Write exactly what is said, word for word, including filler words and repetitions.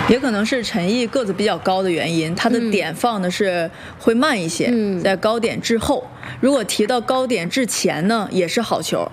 也可能是陈毅个子比较高的原因，他的点放的是会慢一些， 嗯、 在高点之后。如果提到高点之前呢，也是好球。